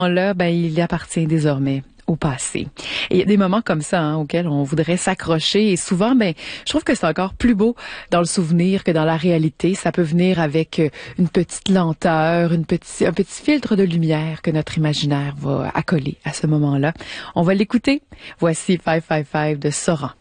Là, ben, il appartient désormais au passé. Et il y a des moments comme ça auxquels on voudrait s'accrocher et souvent, ben, je trouve que c'est encore plus beau dans le souvenir que dans la réalité. Ça peut venir avec une petite lenteur, un petit filtre de lumière que notre imaginaire va accoler à ce moment-là. On va l'écouter. Voici 555 de Soran.